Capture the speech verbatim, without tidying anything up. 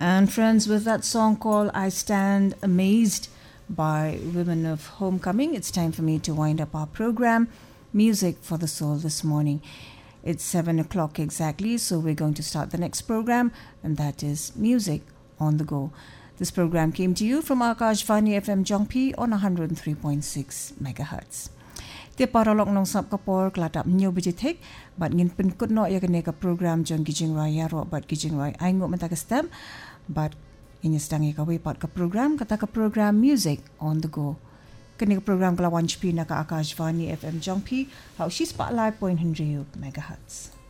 And friends, with that song called I Stand Amazed by Women of Homecoming, it's time for me to wind up our program, Music for the Soul, this morning. It's seven o'clock exactly, so we're going to start the next program, and that is Music on the Go. This program came to you from Akashvani F M Jongpi on one oh three point six megahertz. Te paralok nong sap kapor klatap nyo bijitek, but ngin pin kut no yakane ka program jon gijing rai yaro, but gijing rai aingo matagastem, but inyastangi ka wipot ka program, kata ka program Music on the Go. Kani ka program kalawan chpi na ka Akashvani F M Jongpi, how she spotlight point hundred megahertz.